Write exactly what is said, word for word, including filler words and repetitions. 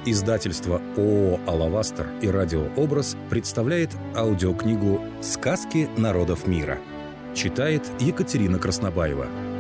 Издательство ООО «Алавастер» и «Радиообраз» представляет аудиокнигу «Сказки народов мира». Читает Екатерина Краснобаева.